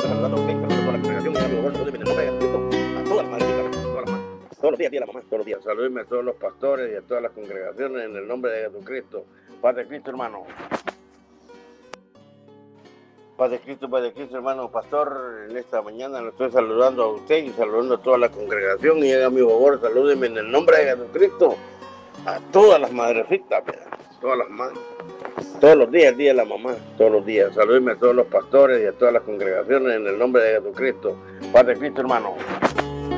saludando a usted, saludando a toda la congregación y a mi favor, salúdeme en el nombre de Jesucristo, a todas las madrecitas, todas las madres. Todos los días, día de la mamá, todos los días. Salúdeme a todos los pastores y a todas las congregaciones en el nombre de Jesucristo. Paz de Cristo, hermano. Paz de Cristo, hermano pastor. En esta mañana lo estoy saludando a usted y saludando a toda la congregación. Y haga mi favor, salúdeme en el nombre de Jesucristo a todas las madrecitas, todas las madres. Todos los días, el día de la mamá, todos los días. Salúdeme a todos los pastores y a todas las congregaciones en el nombre de Jesucristo. Paz de Cristo, hermano.